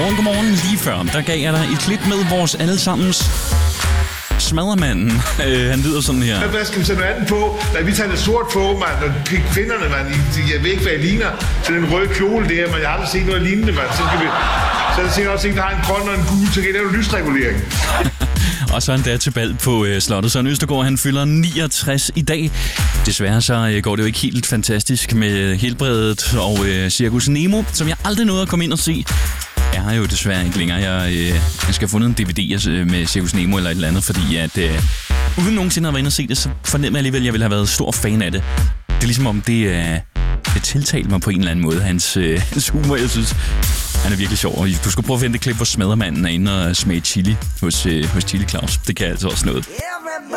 Godmorgen. Lige før, der gav jeg dig et klip med vores allesammens Smaddermanden. Han lyder sådan her. Hvad skal vi sætte noget andet på? Nej, vi tager det sort på, mand, og kvinderne, mand. Jeg ved ikke, hvad jeg ligner. Så den røde kjole der, men jeg har aldrig set noget lignende, mand. Så er der sikkert også en, der har en grøn og en gul, så kan jeg lave en lysregulering. Og så er han der til bal på slottet. Søren Østergaard, han fylder 69 i dag. Desværre så går det jo ikke helt fantastisk med Helbredet og Cirkus Nemo, som jeg aldrig nåede at komme ind og se. Jeg har jo desværre ikke længere. Jeg skal have fundet en DVD med Cirkus Nemo eller et eller andet, fordi at uden nogensinde at være inde og se det, så fornemmer jeg alligevel, at jeg ville have været stor fan af det. Det er ligesom om det tiltalte mig på en eller anden måde, hans humor. Jeg synes, han er virkelig sjov. Og du skal prøve at finde det klip, hvor Smaddermanden er inde og smage chili hos Chili Claus. Det kan altså også noget.